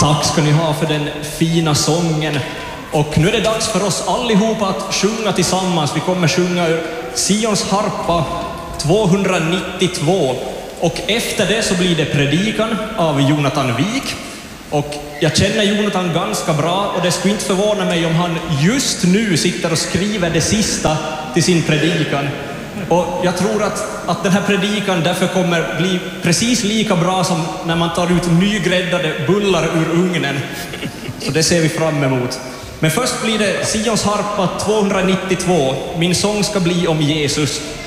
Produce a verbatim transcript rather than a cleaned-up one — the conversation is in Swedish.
Tack ska ni ha för den fina sången. Och nu är det dags för oss allihopa att sjunga tillsammans. Vi kommer sjunga ur Sions harpa tvåhundranittiotvå. Och efter det så blir det predikan av Jonathan Wik. Och jag känner Jonathan ganska bra och det skulle inte förvåna mig om han just nu sitter och skriver det sista till sin predikan. Och jag tror att, att den här predikan därför kommer bli precis lika bra som när man tar ut nygräddade bullar ur ugnen. Så det ser vi fram emot. Men först blir det Sions harpa tvåhundranittiotvå. Min sång ska bli om Jesus.